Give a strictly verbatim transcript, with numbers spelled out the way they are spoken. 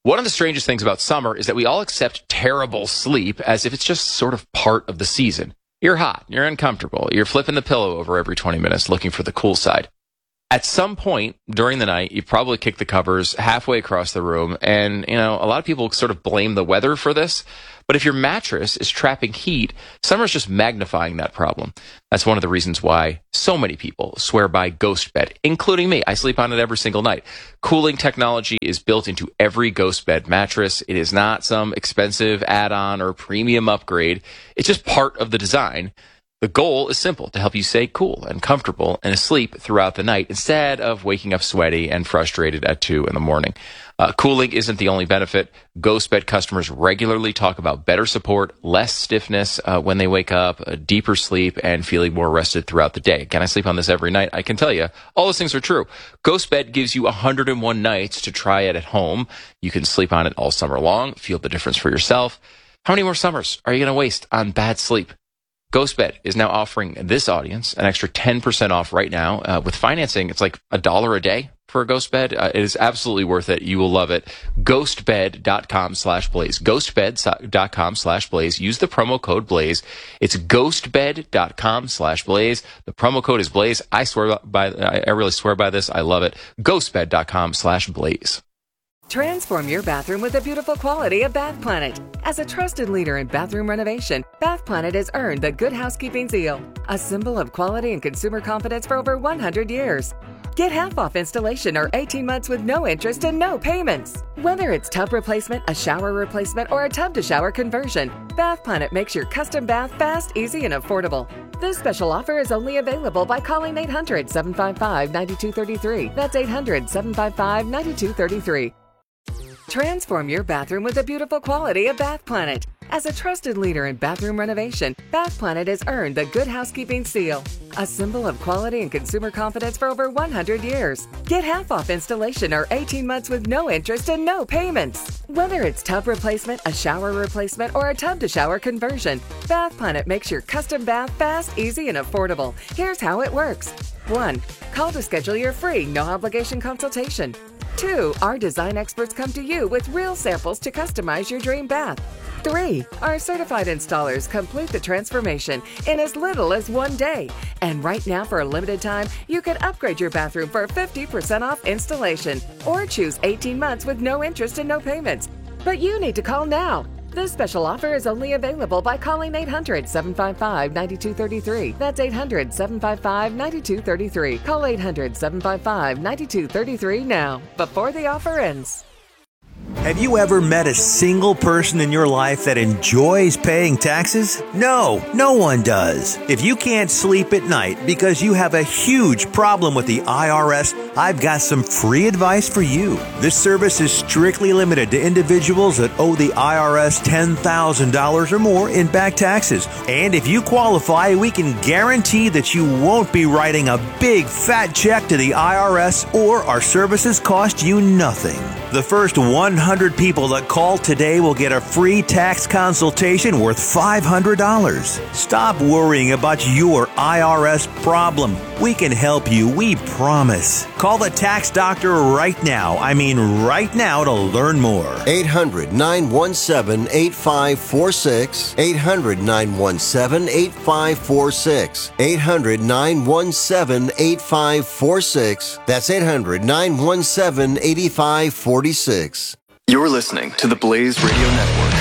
One of the strangest things about summer is that we all accept terrible sleep as if it's just sort of part of the season. You're hot, you're uncomfortable, you're flipping the pillow over every twenty minutes looking for the cool side. At some point during the night, you probably kick the covers halfway across the room, and, you know, a lot of people sort of blame the weather for this. But if your mattress is trapping heat, summer's just magnifying that problem. That's one of the reasons why so many people swear by Ghost Bed, including me. I sleep on it every single night. Cooling technology is built into every Ghost Bed mattress. It is not some expensive add-on or premium upgrade. It's just part of the design. The goal is simple, to help you stay cool and comfortable and asleep throughout the night instead of waking up sweaty and frustrated at two in the morning. Uh, cooling isn't the only benefit. Ghost Bed customers regularly talk about better support, less stiffness uh, when they wake up, a deeper sleep, and feeling more rested throughout the day. Can I sleep on this every night? I can tell you, all those things are true. Ghost Bed gives you one hundred one nights to try it at home. You can sleep on it all summer long, feel the difference for yourself. How many more summers are you going to waste on bad sleep? Ghost Bed is now offering this audience an extra ten percent off right now. Uh, with financing, it's like a dollar a day for a Ghost Bed. Uh, it is absolutely worth it. You will love it. ghostbed.com slash blaze. ghostbed.com slash blaze. Use the promo code blaze. It's ghostbed.com slash blaze. The promo code is blaze. I swear by, I really swear by this. I love it. ghostbed.com slash blaze. Transform your bathroom with the beautiful quality of Bath Planet. As a trusted leader in bathroom renovation, Bath Planet has earned the Good Housekeeping seal, a symbol of quality and consumer confidence for over one hundred years. Get half off installation or eighteen months with no interest and no payments. Whether it's tub replacement, a shower replacement, or a tub-to-shower conversion, Bath Planet makes your custom bath fast, easy, and affordable. This special offer is only available by calling eight hundred, seven five five, nine two three three. That's eight hundred, seven five five, nine two three three. Transform your bathroom with the beautiful quality of Bath Planet. As a trusted leader in bathroom renovation, Bath Planet has earned the Good Housekeeping seal, a symbol of quality and consumer confidence for over one hundred years. Get half off installation or eighteen months with no interest and no payments. Whether it's tub replacement, a shower replacement, or a tub-to-shower conversion, Bath Planet makes your custom bath fast, easy, and affordable. Here's how it works. one. Call to schedule your free, no-obligation consultation. two. Our design experts come to you with real samples to customize your dream bath. three. Our certified installers complete the transformation in as little as one day. And right now, for a limited time, you can upgrade your bathroom for fifty percent off installation or choose eighteen months with no interest and no payments. But you need to call now. This special offer is only available by calling eight hundred, seven five five, nine two three three. That's eight hundred, seven five five, nine two three three. Call eight hundred, seven five five, nine two three three now, before the offer ends. Have you ever met a single person in your life that enjoys paying taxes? No, no one does. If you can't sleep at night because you have a huge problem with the I R S, I've got some free advice for you. This service is strictly limited to individuals that owe the I R S ten thousand dollars or more in back taxes. And if you qualify, we can guarantee that you won't be writing a big fat check to the I R S, or our services cost you nothing. The first one hundred people that call today will get a free tax consultation worth five hundred dollars. Stop worrying about your I R S problem. We can help you, we promise. Call the tax doctor right now. I mean right now to learn more. eight hundred, nine one seven, eight five four six. eight hundred, nine one seven, eight five four six. eight hundred, nine one seven, eight five four six. That's eight hundred, nine one seven, eight five four six. You're listening to the Blaze Radio Network.